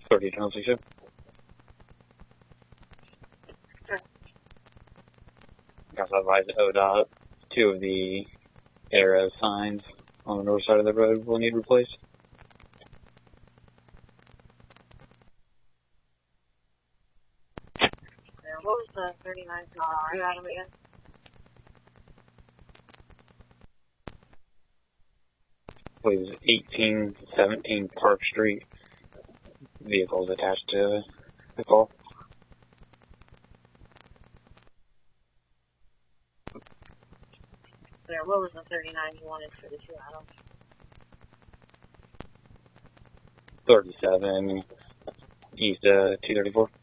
30 Channel 6 show. Sure. Got advised at ODOT. 2 of the arrow signs on the north side of the road will need replaced. What was the 39 mile item again? I believe it was 1817 Park Street. Vehicles attached to the call. There, what was the 39 you wanted for the 2 items? 37 east 234.